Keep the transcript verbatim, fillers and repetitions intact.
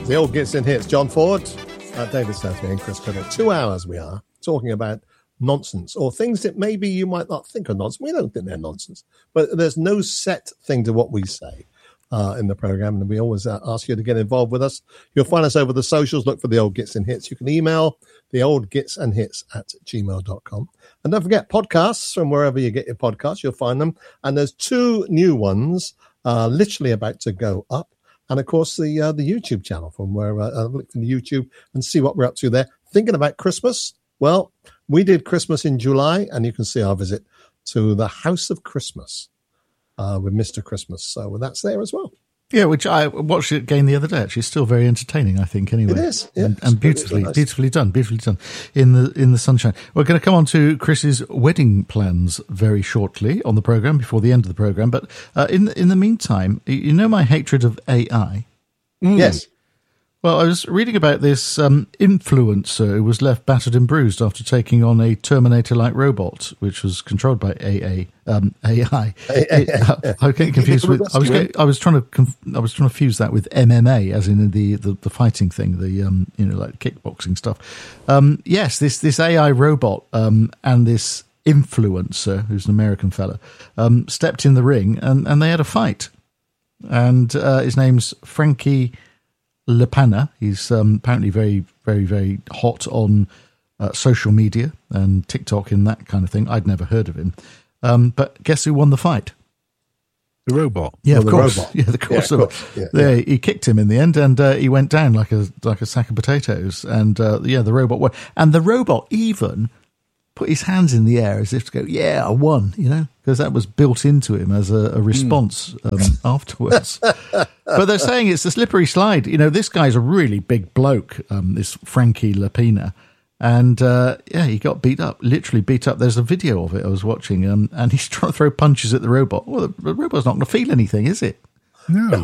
The old Gits and Hits. John Ford, uh, David Southby and Chris Criddle. Two hours we are talking about nonsense or things that maybe you might not think are nonsense. We don't think they're nonsense, but there's no set thing to what we say uh, in the program, and we always uh, ask you to get involved with us. You'll find us over the socials. Look for the old Gits and Hits. You can email the old Gits and Hits at gmail dot com. And don't forget podcasts from wherever you get your podcasts. You'll find them. And there's two new ones uh, literally about to go up. And, of course, the uh, the YouTube channel from where uh, I'll look for the YouTube and see what we're up to there. Thinking about Christmas? Well, we did Christmas in July, and you can see our visit to the House of Christmas uh, with Mister Christmas. So that's there as well. Yeah, which I watched it again the other day. Actually, it's still very entertaining, I think. Anyway, it is, yeah, and, and beautifully, nice. beautifully done, beautifully done in the in the sunshine. We're going to come on to Chris's wedding plans very shortly on the program before the end of the program. But uh, in in the meantime, you know my hatred of A I. Mm. Yes. Well, I was reading about this um, influencer who was left battered and bruised after taking on a Terminator-like robot, which was controlled by A A um, A I. It, uh, I was getting confused with. I was getting, I was trying to conf, I was trying to fuse that with M M A, as in the the, the fighting thing, the um, you know like kickboxing stuff. Um, yes, this this A I robot um, and this influencer, who's an American fella, um, stepped in the ring and, and they had a fight. And uh, his name's Frankie Lapana. He's um, apparently very, very, very hot on uh, social media and TikTok and that kind of thing. I'd never heard of him. Um, but guess who won the fight? The robot. Yeah, oh, of the course. Robot. Yeah, of course. Yeah, of course. Yeah, yeah, yeah. He kicked him in the end, and uh, he went down like a like a sack of potatoes. And uh, yeah, the robot won. And the robot even put his hands in the air as if to go, "Yeah, I won," you know, because that was built into him as a, a response mm. um, afterwards. But they're saying it's a slippery slide. You know, this guy's a really big bloke, um, this Frankie Lapina. And, uh, yeah, he got beat up, literally beat up. There's a video of it I was watching, um, and he's trying to throw punches at the robot. Well, the, the robot's not going to feel anything, is it? No.